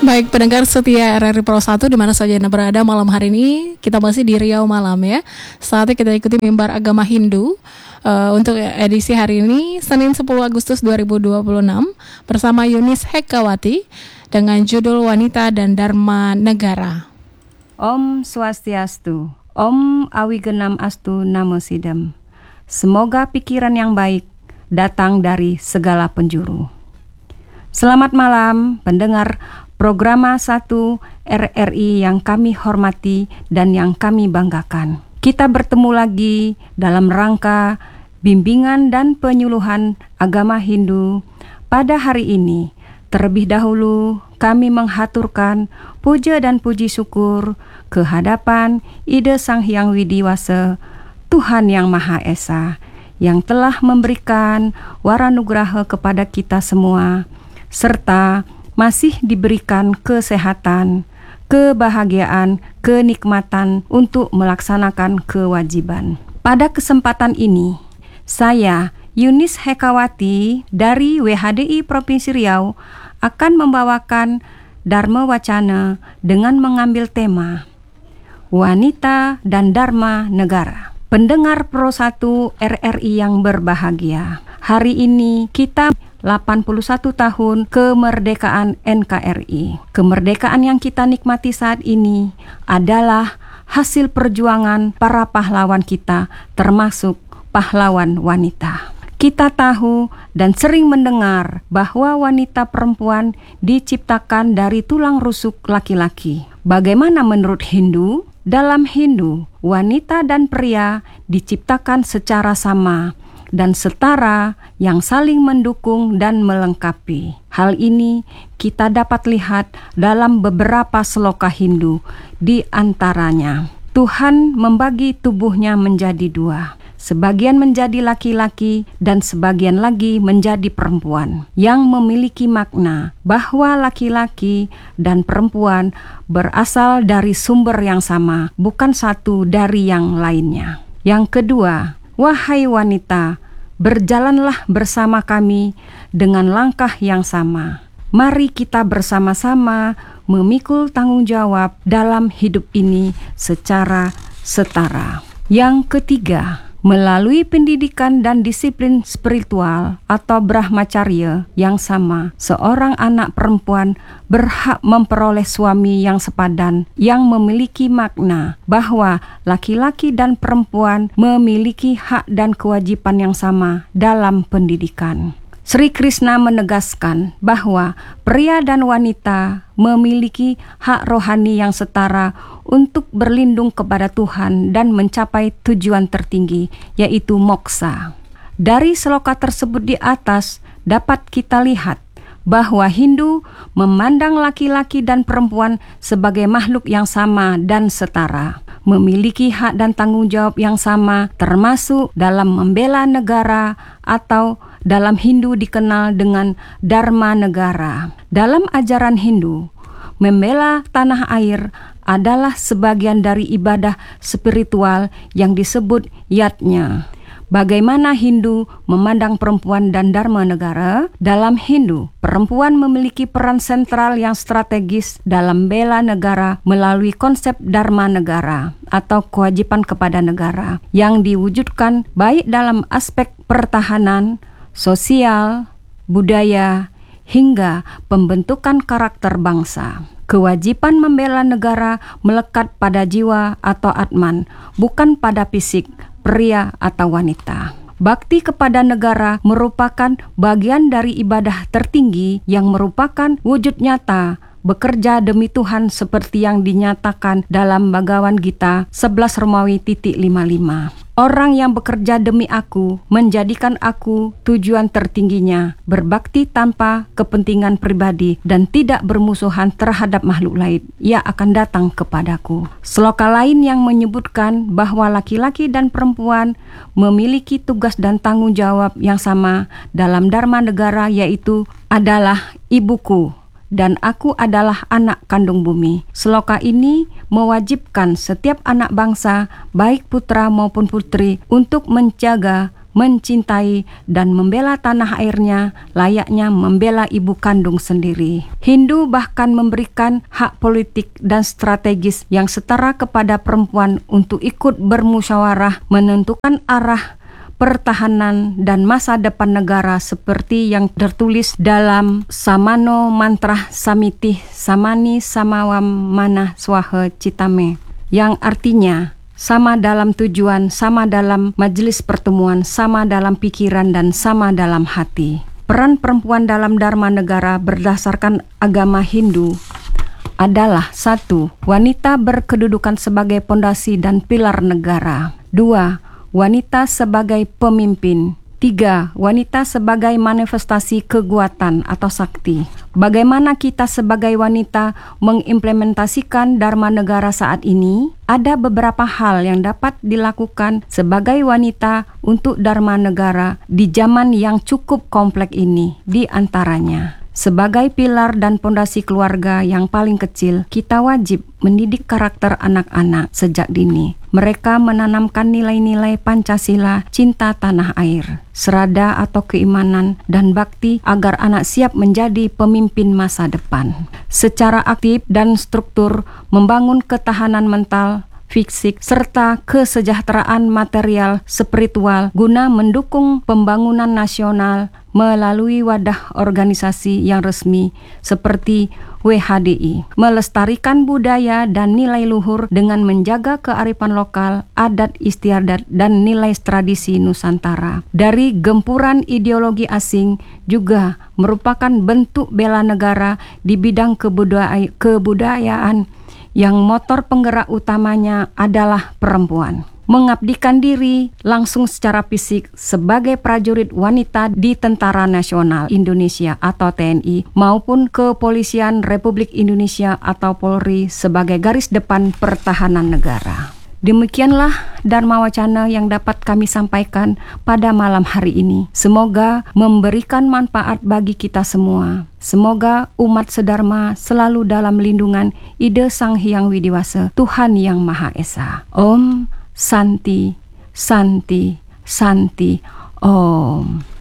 Baik pendengar setia RRI Pro 1 di mana saja Anda berada malam hari ini, kita masih di Riau Malam ya. Saatnya kita ikuti mimbar agama Hindu untuk edisi hari ini Senin 10 Agustus 2026 bersama Yunis Hekawati dengan judul Wanita dan Dharma Negara. Om Swastiastu, Om Awigenam Astu Namo Sidam. Semoga pikiran yang baik datang dari segala penjuru. Selamat malam pendengar Programa 1 RRI yang kami hormati dan yang kami banggakan. Kita bertemu lagi dalam rangka bimbingan dan penyuluhan agama Hindu pada hari ini. Terlebih dahulu kami menghaturkan puja dan puji syukur kehadapan Ida Sang Hyang Widiwasa, Tuhan Yang Maha Esa, yang telah memberikan waranugraha kepada kita semua, serta masih diberikan kesehatan, kebahagiaan, kenikmatan untuk melaksanakan kewajiban. Pada kesempatan ini, saya Yunis Hekawati dari WHDI Provinsi Riau akan membawakan Dharma Wacana dengan mengambil tema Wanita dan Dharma Negara. Pendengar Pro 1 RRI yang berbahagia, hari ini kita 81 tahun kemerdekaan NKRI. Kemerdekaan yang kita nikmati saat ini adalah hasil perjuangan para pahlawan kita, termasuk pahlawan wanita. Kita tahu dan sering mendengar bahwa wanita perempuan diciptakan dari tulang rusuk laki-laki. Bagaimana menurut Hindu? Dalam Hindu, wanita dan pria diciptakan secara sama dan setara yang saling mendukung dan melengkapi. Hal ini kita dapat lihat dalam beberapa sloka Hindu. Di antaranya, Tuhan membagi tubuhnya menjadi dua. Sebagian menjadi laki-laki dan sebagian lagi menjadi perempuan, yang memiliki makna bahwa laki-laki dan perempuan berasal dari sumber yang sama, bukan satu dari yang lainnya. Yang kedua, wahai wanita, berjalanlah bersama kami dengan langkah yang sama. Mari kita bersama-sama memikul tanggung jawab dalam hidup ini secara setara. Yang ketiga, melalui pendidikan dan disiplin spiritual atau brahmacharya yang sama, seorang anak perempuan berhak memperoleh suami yang sepadan, yang memiliki makna bahwa laki-laki dan perempuan memiliki hak dan kewajiban yang sama dalam pendidikan. Sri Krishna menegaskan bahwa pria dan wanita memiliki hak rohani yang setara untuk berlindung kepada Tuhan dan mencapai tujuan tertinggi, yaitu moksa. Dari sloka tersebut di atas dapat kita lihat bahwa Hindu memandang laki-laki dan perempuan sebagai makhluk yang sama dan setara, memiliki hak dan tanggung jawab yang sama, termasuk dalam membela negara atau dalam Hindu dikenal dengan Dharma Negara. Dalam ajaran Hindu, membela tanah air adalah sebagian dari ibadah spiritual yang disebut yatnya. Bagaimana Hindu memandang perempuan dan Dharma Negara? Dalam Hindu, perempuan memiliki peran sentral yang strategis dalam bela negara melalui konsep Dharma Negara atau kewajiban kepada negara yang diwujudkan baik dalam aspek pertahanan, sosial, budaya, hingga pembentukan karakter bangsa. Kewajiban membela negara melekat pada jiwa atau atman, bukan pada fisik, pria atau wanita. Bakti kepada negara merupakan bagian dari ibadah tertinggi yang merupakan wujud nyata bekerja demi Tuhan seperti yang dinyatakan dalam Bhagavad Gita 11 Romawi 55. Orang yang bekerja demi aku menjadikan aku tujuan tertingginya, berbakti tanpa kepentingan pribadi dan tidak bermusuhan terhadap makhluk lain. Ia akan datang kepadaku. Sloka lain yang menyebutkan bahwa laki-laki dan perempuan memiliki tugas dan tanggung jawab yang sama dalam Dharma Negara, yaitu adalah ibuku dan aku adalah anak kandung bumi. Sloka ini mewajibkan setiap anak bangsa, baik putra maupun putri, untuk menjaga, mencintai dan membela tanah airnya layaknya membela ibu kandung sendiri. Hindu bahkan memberikan hak politik dan strategis yang setara kepada perempuan untuk ikut bermusyawarah menentukan arah pertahanan dan masa depan negara seperti yang tertulis dalam Samano Mantra Samiti Samani Samawam Mana Swaha Citame, yang artinya sama dalam tujuan, sama dalam majelis pertemuan, sama dalam pikiran dan sama dalam hati. Peran perempuan dalam Dharma Negara berdasarkan agama Hindu adalah 1. Wanita berkedudukan sebagai pondasi dan pilar negara. 2. Wanita sebagai pemimpin. 3. Wanita sebagai manifestasi kekuatan atau sakti. Bagaimana kita sebagai wanita mengimplementasikan Dharma Negara saat ini? Ada beberapa hal yang dapat dilakukan sebagai wanita untuk Dharma Negara di zaman yang cukup kompleks ini. Di antaranya, sebagai pilar dan pondasi keluarga yang paling kecil, kita wajib mendidik karakter anak-anak sejak dini. Mereka menanamkan nilai-nilai Pancasila, cinta tanah air, serada atau keimanan, dan bakti agar anak siap menjadi pemimpin masa depan. Secara aktif dan struktur, membangun ketahanan mental, fisik, serta kesejahteraan material spiritual guna mendukung pembangunan nasional melalui wadah organisasi yang resmi seperti WHDI, melestarikan budaya dan nilai luhur dengan menjaga kearifan lokal, adat istiadat, dan nilai tradisi Nusantara. Dari gempuran ideologi asing juga merupakan bentuk bela negara di bidang kebudayaan yang motor penggerak utamanya adalah perempuan. Mengabdikan diri langsung secara fisik sebagai prajurit wanita di Tentara Nasional Indonesia atau TNI maupun Kepolisian Republik Indonesia atau Polri sebagai garis depan pertahanan negara. Demikianlah Dharma Wacana yang dapat kami sampaikan pada malam hari ini. Semoga memberikan manfaat bagi kita semua. Semoga umat sedharma selalu dalam lindungan Ide Sang Hyang Widiwasa, Tuhan Yang Maha Esa. Om Santi, Santi, Santi, Om.